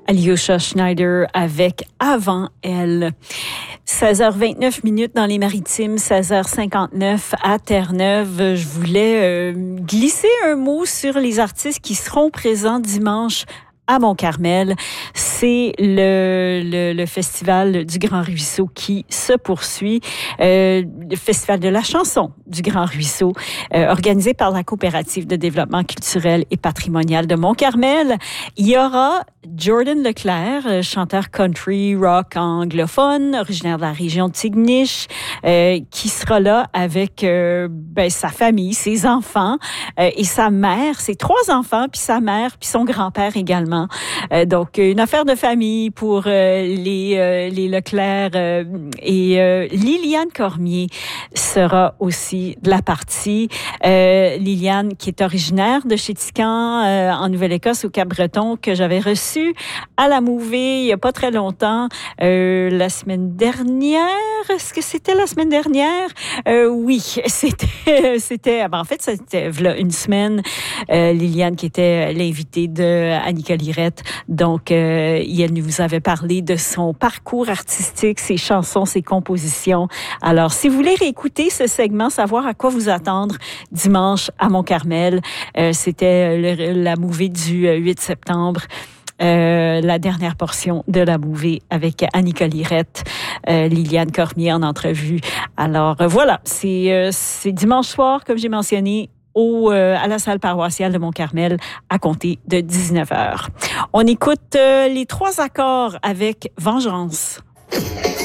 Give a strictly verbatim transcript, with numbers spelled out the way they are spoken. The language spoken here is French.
Alyosha Schneider avec Avant elle. seize heures vingt-neuf minutes dans les Maritimes, seize heures cinquante-neuf à Terre-Neuve. Je voulais euh, glisser un mot sur les artistes qui seront présents dimanche à Mont-Carmel. C'est le, le, le festival du Grand Ruisseau qui se poursuit. Euh, le festival de la chanson du Grand Ruisseau, euh, organisé par la Coopérative de développement culturel et patrimonial de Mont-Carmel. Il y aura Jordan Leclerc, chanteur country rock anglophone, originaire de la région de Tignish, euh, qui sera là avec euh, ben, sa famille, ses enfants euh, et sa mère, ses trois enfants, puis sa mère, puis son grand-père également. Euh, donc, une affaire de famille pour euh, les, euh, les Leclerc euh, et euh, Liliane Cormier sera aussi de la partie. Euh, Liliane, qui est originaire de Chéticamp, euh, en Nouvelle-Écosse, au Cap-Breton, que j'avais reçu à la Mouvée il n'y a pas très longtemps, euh, la semaine dernière. Est-ce que c'était la semaine dernière? Euh, oui, c'était, c'était, ben en fait, c'était une semaine. Euh, Liliane, qui était l'invitée de Annika Lirette. Donc, euh, elle nous avait parlé de son parcours artistique, ses chansons, ses compositions. Alors, si vous voulez réécouter ce segment, savoir à quoi vous attendre dimanche à Mont-Carmel, euh, c'était le, la mouvée du huit septembre. Euh, la dernière portion de la mouvée avec Annika Lirette, euh, Liliane Cormier en entrevue. Alors, euh, voilà, c'est, euh, c'est dimanche soir, comme j'ai mentionné, Au, euh, à la salle paroissiale de Mont-Carmel à compter de dix-neuf heures. On écoute euh, les trois accords avec Vengeance.